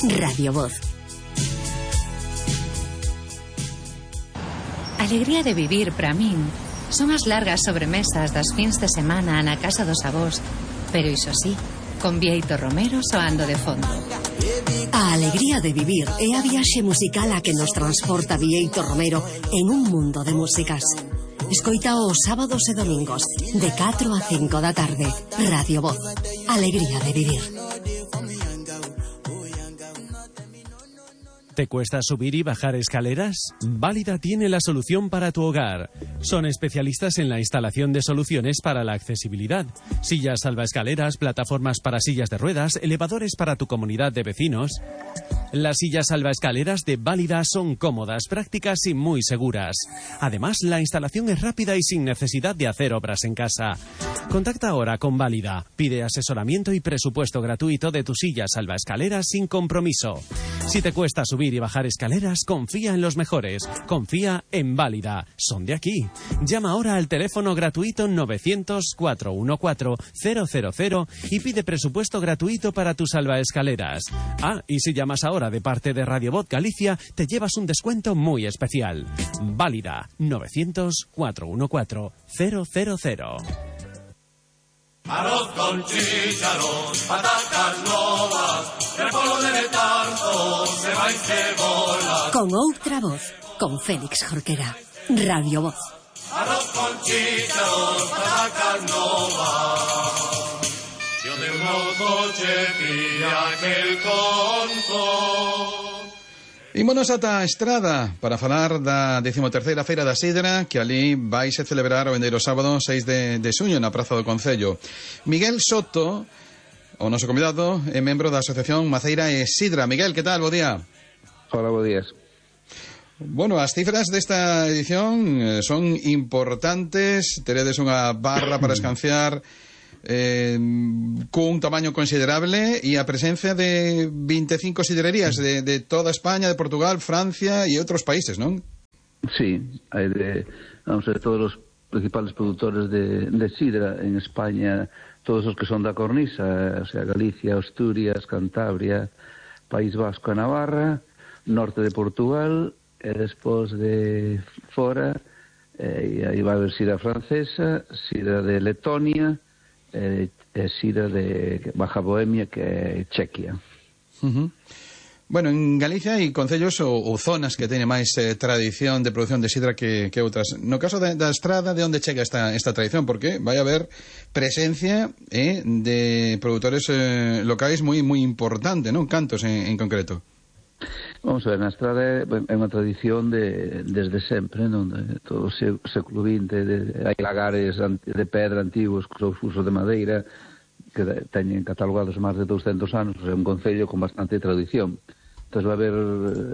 Radio Voz. Alegría de vivir para min son as largas sobremesas das fins de semana na casa dos avós, pero iso sí, con Bieito Romero soando de fondo. A alegría de vivir é a viaxe musical a que nos transporta Bieito Romero en un mundo de músicas. Escoita os sábados e domingos de 4 a 5 da tarde. Radio Voz. Alegría de vivir. ¿Te cuesta subir y bajar escaleras? Válida tiene la solución para tu hogar. Son especialistas en la instalación de soluciones para la accesibilidad. Sillas salvaescaleras, plataformas para sillas de ruedas, elevadores para tu comunidad de vecinos. Las sillas salvaescaleras de Válida son cómodas, prácticas y muy seguras. Además, la instalación es rápida y sin necesidad de hacer obras en casa. Contacta ahora con Válida. Pide asesoramiento y presupuesto gratuito de tu silla salvaescaleras sin compromiso. Si te cuesta subir y bajar escaleras, confía en los mejores. Confía en Válida. Son de aquí. Llama ahora al teléfono gratuito 900-414-000 y pide presupuesto gratuito para tus salvaescaleras. Ah, y si llamas ahora de parte de Radio Voz Galicia, te llevas un descuento muy especial. Válida. 900-414-000. Arroz con chícharos, patatas novas, repollo de letardo, ceba y cebolla. Con outra voz, con Félix Jorquera. Radio Voz. Arroz con chícharos, patatas novas. Yo de un coche pilla aquel conto. Ímonos ata a Estrada para falar da 13ª Feira da Sidra, que ali vaise celebrar o vendeiro sábado 6 de xuño na Praza do Concello. Miguel Soto, o noso convidado, é membro da Asociación Maceira e Sidra. Miguel, que tal? Bo día. Hola, bo días. Bueno, as cifras desta edición son importantes. Teredes unha barra para escanciar cun tamaño considerable e a presencia de 25 sidrerías de toda España, de Portugal, Francia e outros países, non? Sí, hai vamos a ver, todos os principales produtores de sidra en España, todos os que son da cornisa, o sea, Galicia, Asturias, Cantabria, País Vasco e Navarra, norte de Portugal, e despois de fora, e aí vai haber sidra francesa, sidra de Letonia, sidra de Baja Bohemia, que é Chequia. Bueno, en Galicia hai concellos ou zonas que teñen máis tradición de produción de sidra que outras. No caso da Estrada, de onde chega esta tradición? Porque vai haber presencia de produtores locais moi importante, non? Cantos en concreto? Vamos a ver, na Estrada é unha tradición desde sempre, non? Todo o século XX, hai lagares de pedra antigos con uso de madeira que teñen catalogados máis de 200 anos, é un concello con bastante tradición. Entón vai haber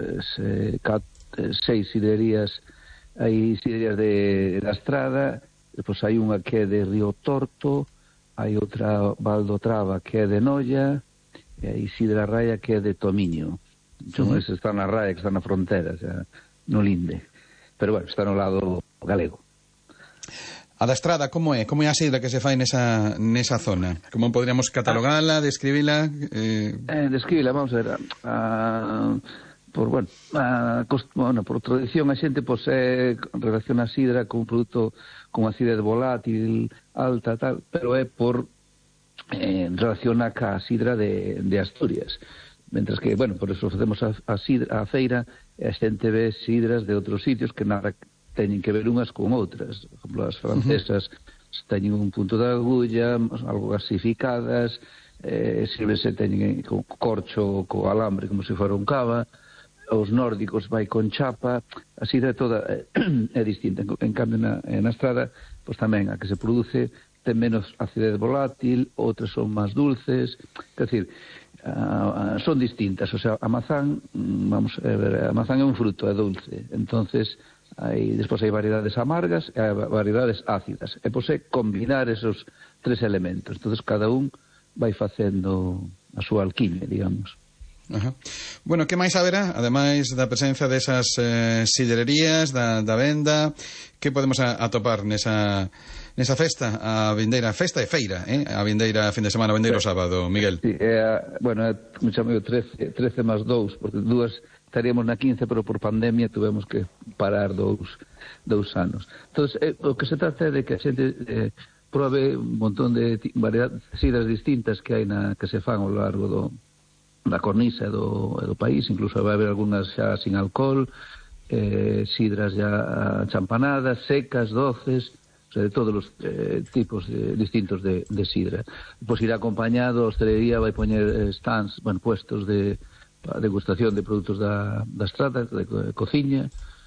6 sidrerías, hai sidrerías da Estrada, depois hai unha que é de Río Torto, hai outra Val do Traba que é de Noia, e hai Sidra Raia que é de Tomiño. Ese está na Raia, que está na frontera, o sea, no linde. Pero bueno, está no lado galego. A da Estrada, como é? Como é a sidra que se fai nesa zona? Como poderíamos catalogala, describila? Describila, vamos a ver. Por tradición a xente relaciona a sidra con un produto con acidez volátil alta, tal, pero é por relaciona ca sidra de Asturias. Mentres que, bueno, por eso facemos a feira, e a xente ve sidras de outros sitios que nada teñen que ver unhas con outras. Por exemplo, as francesas teñen un punto de agulla, algo gasificadas, sírvese teñen con corcho, co alambre, como se fora un cava, os nórdicos vai con chapa, a sidra toda é distinta. En cambio, na Estrada, pois tamén a que se produce ten menos acidez volátil, outras son máis dulces, quer decir, son distintas, o sea, a mazán, vamos a ver, a mazán é un fruto, é dulce, entonces despois hai variedades amargas e variedades ácidas, e pois é combinar esos 3 elementos, entonces cada un vai facendo a súa alquimia, digamos. Ajá. Bueno, que máis haberá, ademais da presencia desas sidrerías, da venda, que podemos atopar nesa festa, a vindeira festa e feira, a vindeira fin de semana, a vindeiro sábado, Miguel? Sí, bueno, como chamo 13 más 2, porque dúas estaríamos na 15, pero por pandemia tuvemos que parar dous anos. Entón, o que se trata é de que a xente probe un montón de variedades de sidras distintas que hai que se fan ao largo da cornisa e do país, incluso vai haber algunhas xa sin alcohol, sidras ya champanadas, secas, doces, o sea, de todos os tipos distintos de sidra. Pois irá acompañado, a hostelería vai poñer stands, puestos de degustación de produtos da estrada, de cociña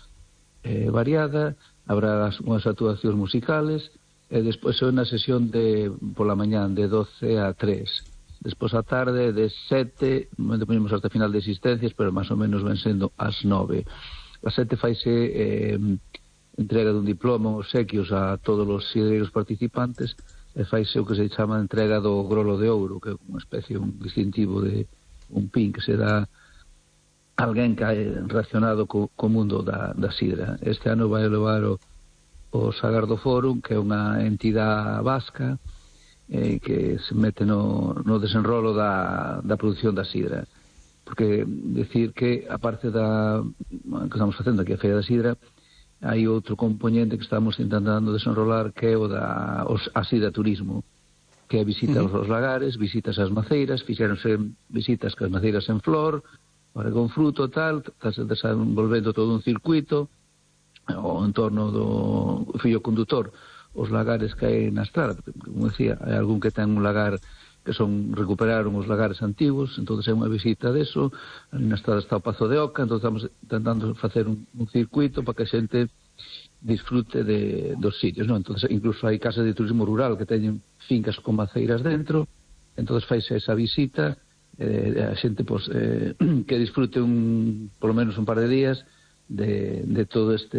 variada, habrá unhas actuacións musicales, e despois é unha sesión pola mañán de 12 a 3. Despois a tarde de 7, non ponemos hasta final de existencias, pero máis ou menos ven sendo as 9. A 7 faise entrega dun diploma, obsequios a todos os sidreiros participantes, e faise o que se chama entrega do grolo de ouro, que é unha especie, un distintivo de un pin que se dá a alguén que é relacionado co mundo da sidra. Este ano vai levar o Sagardo Fórum, que é unha entidade vasca que se mete no desenrolo da produción da sidra, porque decir que aparte que estamos facendo aquí a Feira da Sidra, hai outro componente que estamos intentando desenrolar, que é a sidra turismo, que é visitas aos lagares, visitas ás maceiras, fixéronse visitas que as maceiras en flor, con fruto tal, está desenvolvendo todo un circuito o en torno do fío condutor, os lagares que hai na estrada, porque, como decía, hai algún que ten un lagar que recuperaron os lagares antigos, entón é unha visita deso. Na estrada está o Pazo de Oca, entón estamos intentando facer un circuito para que a xente disfrute dos sitios, non? Entón, incluso hai casas de turismo rural que teñen fincas con maceiras dentro, entón faise esa visita, a xente que disfrute polo menos un par de días de todo este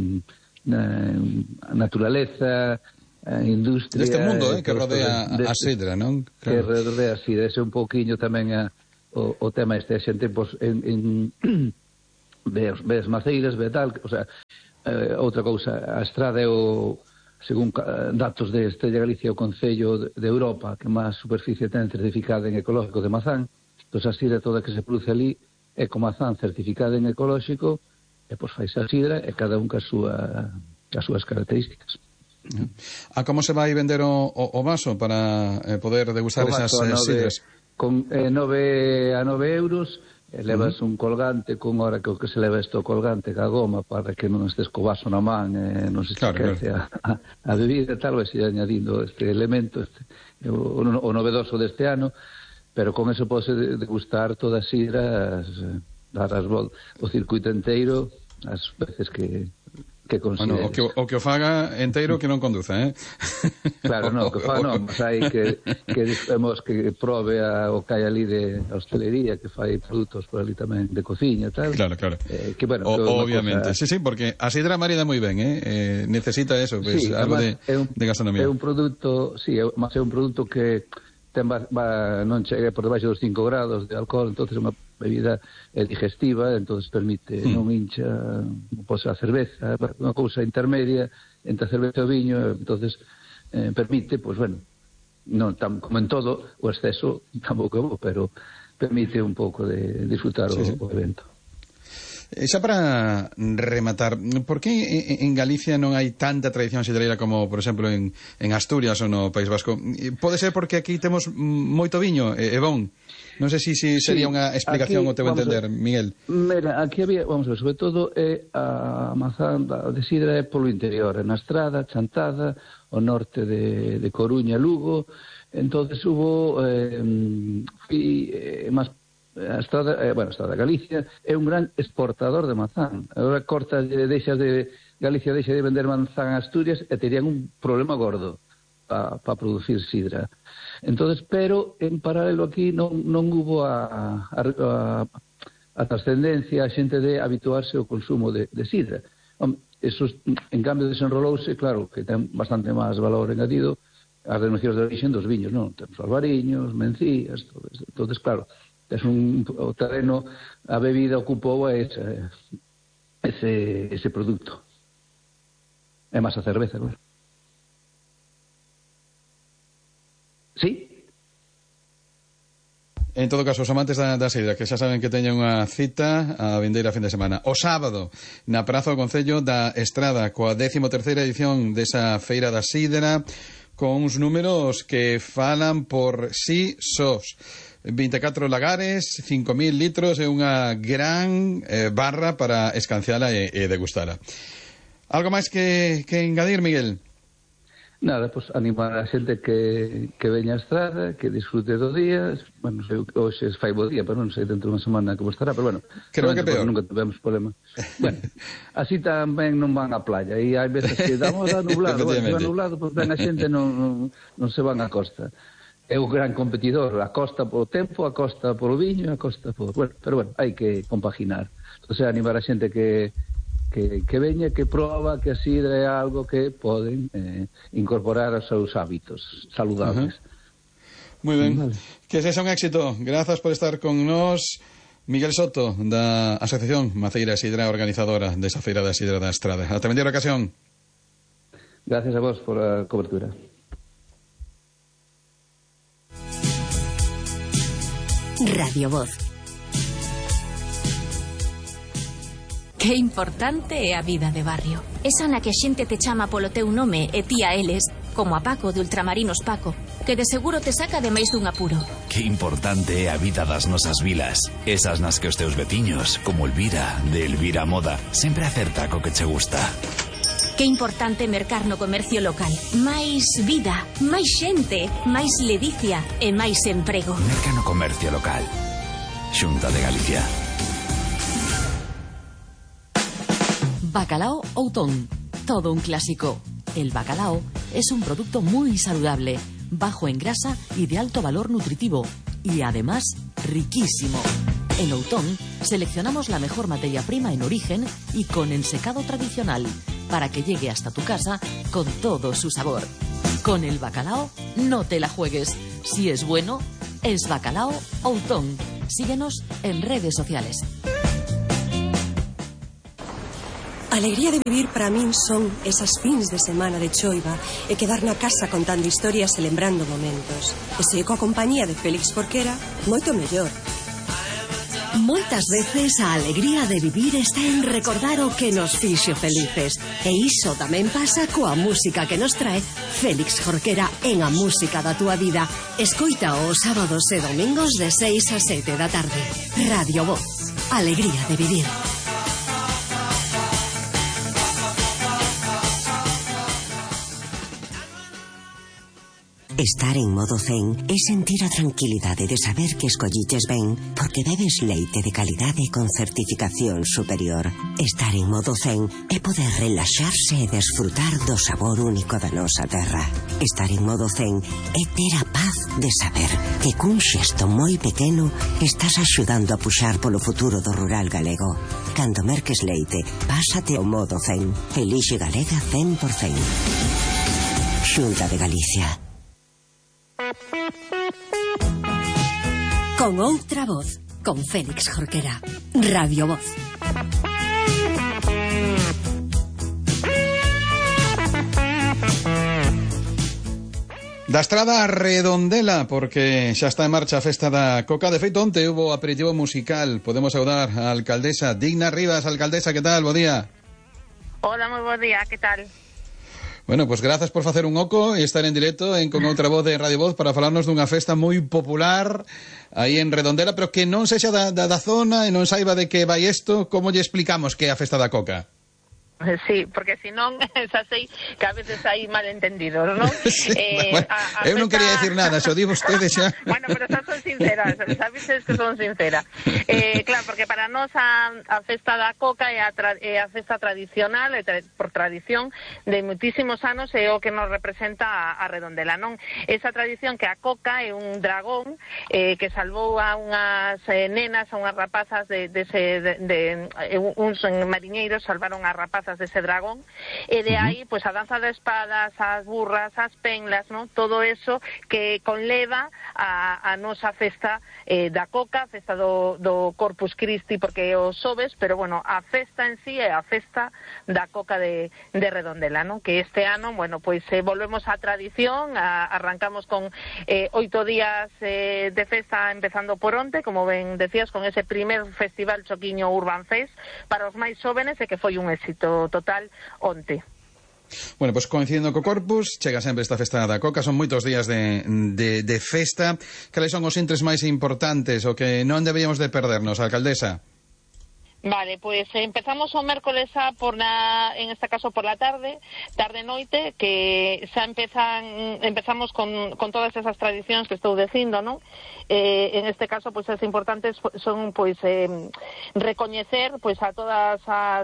naturaleza, industria deste mundo que rodea a sidra, non? Claro. Que rodea a sidra, ese un pouquiño tamén o tema este, a xente ve as maceiras, ve tal, o sea, outra cousa, a estrada é según datos de Estrella Galicia, o Concello de Europa que máis superficie ten certificada en ecológico de mazán. Entón a sidra toda que se produce ali é con mazán certificada en ecológico, e pois faise a sidra e cada un cas súas características. A como se vai vender o vaso para poder degustar esas sidras? Con 9 euros, levas un colgante con hora que se leva isto colgante ca goma para que non estés co vaso na man, non se esquece a bebida e tal, vai ser añadindo este elemento, o novedoso deste ano, pero con eso pode degustar toda a sidra, dar o circuito inteiro as veces que consideres. Bueno, o que o faga enteiro que non conduza, Claro, non, que faga non, mas hai que probe o que hai ali de hostelería, que fai produtos por ali tamén de cociña e tal. Claro. Que, bueno, obviamente, cosa... sí, porque a sidra marida moi ben, necesita eso, pues, sí, algo de gastronomía. É un produto, sí, mas é un produto que non chega por debaixo dos 5 grados de alcohol, entonces é unha bebida digestiva, entonces permite non hincha, pois a cerveza, unha cousa intermedia entre a cerveza e o viño, entonces permite, pois bueno, non como en todo, o exceso tampouco é bo, pero permite un pouco de disfrutar o evento. Xa para rematar, por que en Galicia non hai tanta tradición sidreira como, por exemplo, en Asturias ou no País Vasco? Pode ser porque aquí temos moito viño e bon. Non sei se sería unha explicación o teu entender, Miguel. Mira, aquí había, vamos a ver, sobre todo a mazán de sidra é polo interior, na Estrada, Chantada, o norte de Coruña, Lugo. Entonces hubo máis a Estrada Galicia é un gran exportador de mazán. Agora Galicia deixa de vender manzán a Asturias e terían un problema gordo para producir sidra. Entonces, pero en paralelo aquí non hubo a trascendencia, a xente de habituarse ao consumo de sidra. Eso, en cambio, desenrolouse, claro, que ten bastante máis valor engadido as denominacións de origen dos viños, non? Temos albariños, mencías, todo eso. Entonces, claro, o terreno, a bebida ocupou ese produto. É máis a cerveza, claro. Sí? En todo caso, os amantes da sidra, que xa saben que teñen unha cita a vindeira fin de semana. O sábado, na Praza do Concello da Estrada, coa 13ª edición desa Feira da Sidra, con uns números que falan por sí sós. 24 lagares, 5.000 litros e unha gran barra para escanciala e degustala. Algo máis que engadir, Miguel? Nada, pues animar a xente que veña a Estrada, que disfrute do día. Bueno, hoxe fai bo día, pero non sei dentro de unha semana como estará, pero bueno, creo que peor. Nunca tivemos problema. Bueno, así tamén non van á playa, e hai veces que damos a nublado, se va nublado, pues ben a xente non se van á costa. É un gran competidor, a costa polo tempo, a costa polo viño, a costa polo... Bueno, pero bueno, hai que compaginar. Entón, animar a xente que veña, que proba que a sidra é algo que poden incorporar aos seus hábitos saludables. Moi ben, vale. Que sexa un éxito. Grazas por estar con nós, Miguel Soto, da Asociación Maceira Sidra, organizadora desa Feira da Sidra da Estrada. Ata vindeira ocasión. Gracias a vos por a cobertura. Radio Voz. Que importante é a vida de barrio. Esa na que a xente te chama polo teu nome e ti a eles, como a Paco de Ultramarinos Paco, que de seguro te saca de máis dun apuro. Que importante é a vida das nosas vilas. Esas nas que os teus veciños, como Elvira, de Elvira Moda, sempre acerta co que che gusta. Que importante mercar no comercio local. Máis vida, máis xente, máis ledicia e máis emprego. Merca no comercio local. Xunta de Galicia. Bacalao Outón, todo un clásico. El bacalao es un producto muy saludable, bajo en grasa y de alto valor nutritivo, y además riquísimo. En Outón seleccionamos la mejor materia prima en origen y con ensecado tradicional, para que llegue hasta tu casa con todo su sabor. Con el bacalao no te la juegues. Si es bueno, es Bacalao Outón. Síguenos en redes sociales. A alegría de vivir para min son esas fins de semana de choiva e quedar na casa contando historias e lembrando momentos. E se coa compañía de Félix Jorquera, moito mellor. Moitas veces a alegría de vivir está en recordar o que nos fixo felices. E iso tamén pasa coa música que nos trae Félix Jorquera en A Música da Túa Vida. Escoita os sábados e domingos de 6 a 7 da tarde. Radio Voz. Alegría de vivir. Estar en modo zen é sentir a tranquilidade de saber que escolliches ben porque bebes leite de calidade con certificación superior. Estar en modo zen é poder relaxarse e desfrutar do sabor único da nosa terra. Estar en modo zen é ter a paz de saber que cun xesto moi pequeno estás axudando a puxar polo futuro do rural galego. Cando merques leite, pásate ao modo zen. Elixe Galega 100%. Xunta de Galicia. Con outra voz, con Félix Jorquera. Radio Voz. Da Estrada a Redondela, porque xa está en marcha a festa da Coca. De feito, onte hubo aperitivo musical. Podemos saudar a alcaldesa Digna Rivas. Alcaldesa, que tal? Bo día. Hola, moi bo día, que tal? Bueno, pues grazas por facer un oco e estar en directo en Con Outra Voz de Radio Voz para falarnos dunha festa moi popular aí en Redondela, pero que non sexa da zona e non saiba de que vai isto. Como lle explicamos que é a festa da Coca? Sí, porque senón xa sei que a veces hai malentendidos, non? Sí, bueno, eu non quería decir nada, xo di vostede xa. Bueno, pero xa son sinceras, sabes que son sincera. Claro, porque para nós a festa da Coca é a festa tradicional, por tradición, de muitísimos anos, é o que nos representa a Redondela, non? Esa tradición que a Coca é un dragón que salvou a unhas nenas, a unhas rapazas uns mariñeiros salvaron a rapazas cabezas dese dragón, e de aí, pois, a danza de espadas, as burras, as penlas, non? Todo eso que conleva a nosa festa da coca, a festa do Corpus Christi, porque o xoves, pero, bueno, a festa en sí é a festa da coca de Redondela, non? Que este ano, bueno, pois volvemos á tradición, arrancamos con 8 días de festa, empezando por onte, como ben decías, con ese primer festival Choquiño Urban Fest para os máis xóvenes, e que foi un éxito total onte. Bueno, pois coincidindo co Corpus, chega sempre esta festa da coca, son moitos días de festa. Cales son os intres máis importantes, o que non deberíamos de perdernos, alcaldesa? Vale, pues empezamos o mércoles en este caso por la tarde-noite, que xa empezamos con todas esas tradicións que estou dicindo, non? En este caso, pues as importantes son, pues, recoñecer, pues, a todas as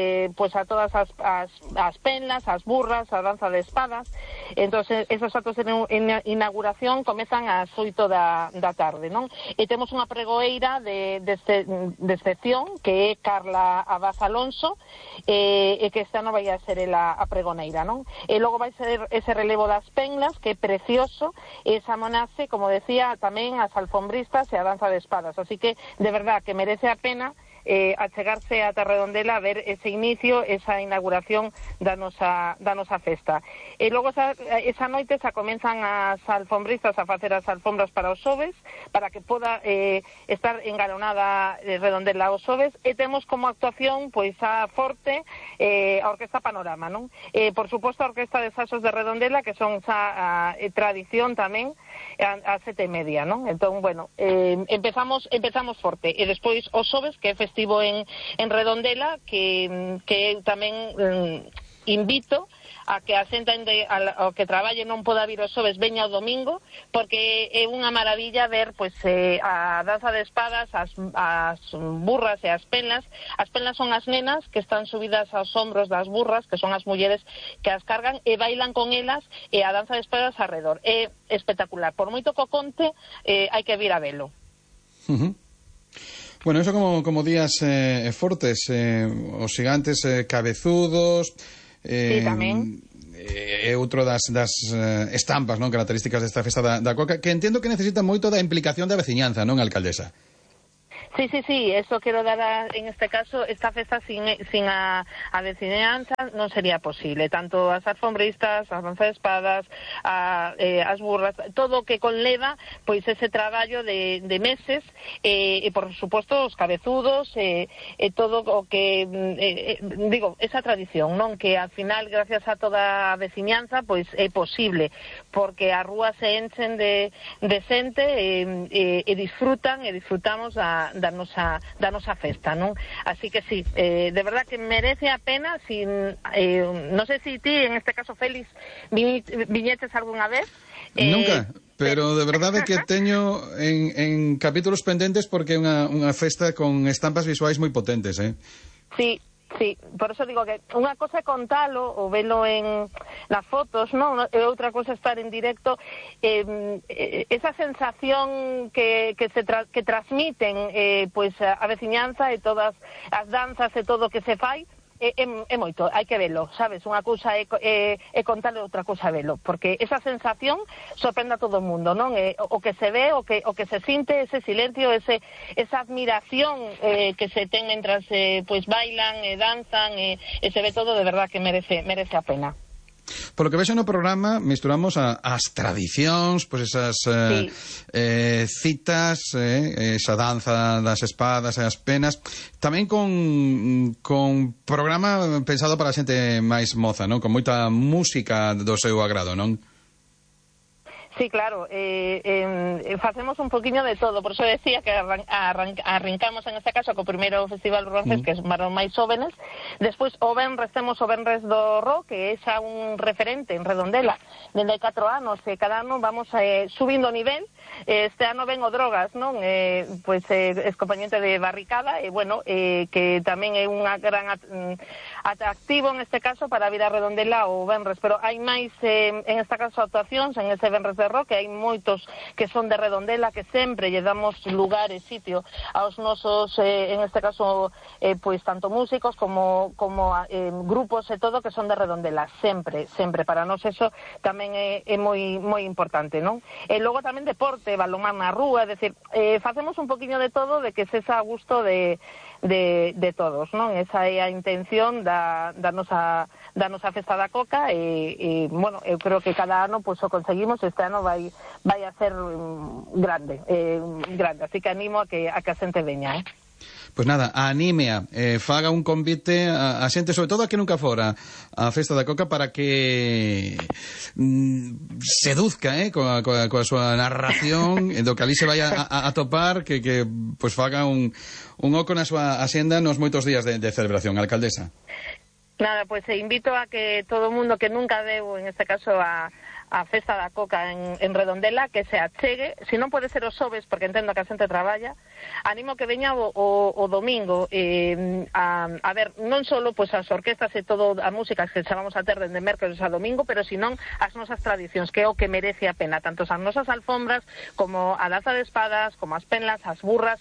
penlas, as burras, a danza de espadas. Entonces, esos actos de inauguración comezan ás 8 da tarde, non? E temos unha pregoeira de excepción, que é Carla Abad Alonso, e que esta ano vai a ser a pregoneira, non? E logo vai ser ese relevo das penlas, que é precioso, e esa monace, como decía, tamén as alfombristas e a danza de espadas, así que, de verdad, que merece a pena achegarse a Redondela a ver ese inicio, esa inauguración da nosa festa. E logo esa noite xa comenzan as alfombristas a facer as alfombras para os xoves, para que poda estar engalonada Redondela aos xoves, e temos como actuación, pois, a Forte, a Orquesta Panorama, non? Por suposto, a Orquesta de Saxos de Redondela, que son xa tradición tamén, a 7:30, non? Entón, bueno, empezamos forte, e despois os xoves, que é festivo en Redondela, que tamén invito a que a xente ao que traballe non poda vir os xoves, veña o domingo, porque é unha maravilla ver, pois, a danza de espadas, as burras e as penlas. As penlas son as nenas que están subidas aos hombros das burras, que son as mulleres que as cargan e bailan con elas, e a danza de espadas arredor. É espectacular. Por moito que o conte, hai que vir a velo. Bueno, eso como días fortes, os gigantes cabezudos, sí, tamén. É outro das estampas, non, características desta festa da coca, que entendo que necesita moito da implicación da veciñanza, non, alcaldesa? Sí, eso quero dar en este caso, esta festa sin a veciñanza non sería posible, tanto as alfombristas, as danzas de espadas, as burras, todo o que conleva, pois, ese traballo de meses, e por suposto os cabezudos, e todo o que digo, esa tradición, non, que al final, gracias a toda a veciñanza, pois é posible, porque as rúas se enchen de xente, e disfrutamos da nosa festa, non? Así que sí, de verdad que merece a pena. Non sei se ti, en este caso, Félix, viñeches algunha vez? Nunca, pero de verdade que teño en capítulos pendentes, porque é unha festa con estampas visuais moi potentes, Sí, por eso digo que unha cosa é contalo ou velo nas fotos, non? E outra cosa é estar en directo. Esa sensación que transmiten, pois, a veciñanza e todas as danzas e todo o que se fai, é moito, hai que velo, sabes? Unha cousa é contarle, outra cousa é velo, porque esa sensación sorprende a todo o mundo, non? O que se ve, o que se sinte, ese silencio, esa admiración que se ten mentras pois bailan e danzan, e se ve todo, de verdad que merece a pena. Por lo que vexo no programa, misturamos as tradicións, pois esas citas, esa danza das espadas e as penas, tamén con programa pensado para a xente máis moza, non? Con moita música do seu agrado, non? Sí, claro, facemos un poquinho de todo, por eso decía que arrancamos en este caso co primeiro Festival Urban Fest, que é para os máis jóvenes. Despois o venres temos o venres do rock, que é xa un referente en Redondela dende 4 anos, e cada ano vamos subindo o nivel este ano ven o Drogas, non? Pois es compañente de Barricada, e bueno, que tamén é unha gran atractivo en este caso para vir a Redondela o venres, pero hai máis en este caso actuacións en ese venres de rock, que hai moitos que son de Redondela, que sempre lle damos lugar e sitio aos nosos, en este caso, pois tanto músicos como grupos e todo que son de Redondela, sempre para nós eso tamén é moi importante, non? E logo tamén deporte, balonmán na rúa, é dicir, facemos un poquinho de todo, de que se a gusto de todos, non? Esa é a intención da nosa Festa da Coca, e bueno, eu creo que cada ano pois o conseguimos, este ano vai a ser grande, así que animo a que a xente veña, Pois nada, anímea, faga un convite a xente, sobre todo a que nunca fora a Festa da Coca, para que seduzca coa súa narración, do que ali se vai a topar, que pois faga un oco na súa axenda nos moitos días de celebración. Alcaldesa. Nada, pois invito a que todo o mundo que nunca deu, en este caso a Festa da Coca en Redondela, que se achegue, se non pode ser os xoves, porque entendo que a xente traballa, animo que veña o domingo, a ver, non só pois as orquestas e todo a música que chamamos a ter dende mércoles a domingo, pero senón as nosas tradicións, que é o que merece a pena, tanto as nosas alfombras, como a danza de espadas, como as penlas, as burras,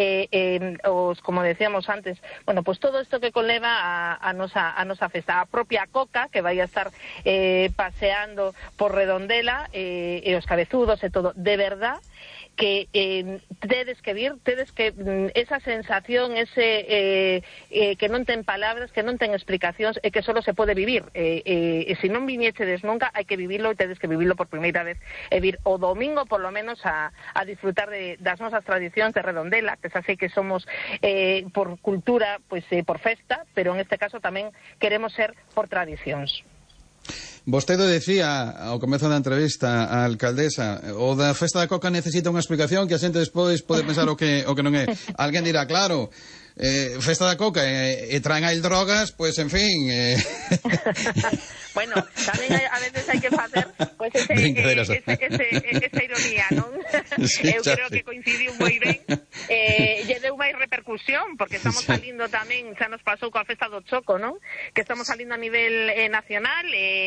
como decíamos antes, bueno, pois todo isto que conleva a nosa festa, a propia Coca, que vai a estar paseando por Redondela, e os cabezudos e todo, de verdad que tedes que vir, esa sensación, ese que non ten palabras, que non ten explicacións, e que solo se pode vivir, e se non viñechedes nunca, hai que vivilo, e tedes que vivilo por primeira vez, e vir o domingo por lo menos a disfrutar das nosas tradicións de Redondela, que xa sei que somos por cultura, pois por festa, pero en este caso tamén queremos ser por tradicións. Vostede decía ao comezo da entrevista a alcaldesa, o da Festa da Coca necesita unha explicación, que a xente despois pode pensar o que non é. Alguén dirá, claro, Festa da Coca e traen aí drogas, pois en fin... Bueno, tamén a veces hai que facer pois esa ironía, non? Sí, eu creo que coincidiu moi ben, lle deu máis repercusión, porque estamos salindo tamén, xa nos pasou coa Festa do Choco, non? Que estamos salindo a nivel nacional,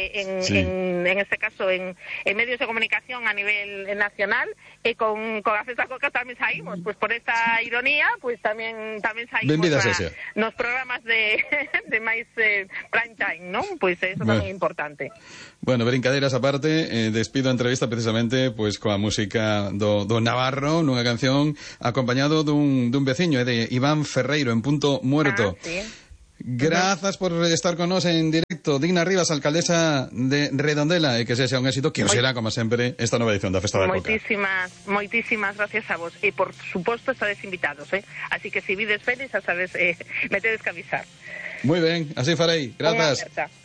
en este caso en medios de comunicación a nivel nacional, e con a Festa Coca tamén saímos, pois por esta ironía, pois tamén saímos nos programas de máis prime time, non? Pois eso tamén é importante. Bueno, brincadeiras aparte, despido a entrevista precisamente pois coa música do Navarro, nunha canción acompañado dun veciño, de Iván Ferreiro, en Punto Muerto. Sí. Grazas por estar con nós en directo. Digna Rivas, alcaldesa de Redondela, e que sexa un éxito, que será, como sempre, esta nova edición da Festa da Coca. Moitísimas gracias a vos, e por suposto estades invitados, así que se vides feliz, a sabes, me tedes que avisar. Moi ben, así farei. Grazas.